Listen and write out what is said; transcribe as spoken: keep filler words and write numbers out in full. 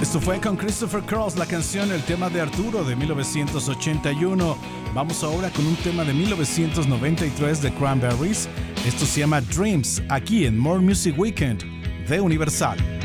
Esto fue con Christopher Cross, la canción El tema de Arturo de mil novecientos ochenta y uno. Vamos ahora con un tema de mil novecientos noventa y tres de Cranberries. Esto se llama Dreams, aquí en More Music Weekend de Universal.